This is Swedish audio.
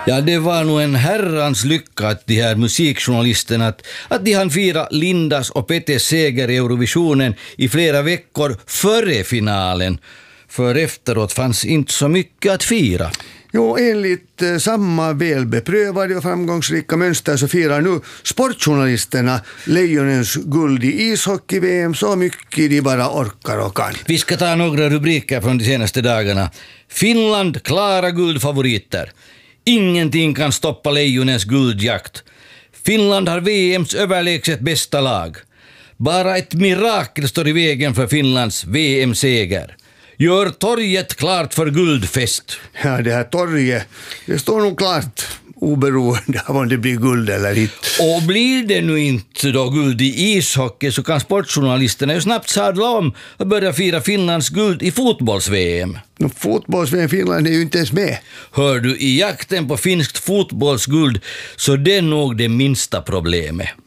Ja, det var nog en herrans lycka att de här musikjournalisterna att de hann fira Lindas och Pettes seger i Eurovisionen i flera veckor före finalen. För efteråt fanns inte så mycket att fira. Jo, enligt samma välbeprövade och framgångsrika mönster så firar nu sportjournalisterna Lejonens guld i ishockey-VM så mycket de bara orkar och kan. Vi ska ta några rubriker från de senaste dagarna. Finland klara guldfavoriter. Ingenting kan stoppa Lejonens guldjakt. Finland har VMs överlägset bästa lag. Bara ett mirakel står i vägen för Finlands VM-seger. Gör torget klart för guldfest. Ja, det här torget, det står nog klart oberoende av om det blir guld eller inte. Och blir det nu inte då guld i ishockey så kan sportjournalisterna ju snabbt sadla om och börja fira Finlands guld i fotbolls-VM. Fotbolls-VM Finland är ju inte ens med. Hör du, i jakten på finskt fotbollsguld så det är nog det minsta problemet.